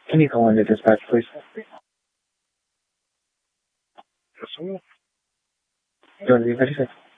Can you call into dispatch, please? Yes, sir. Do you want to be 36?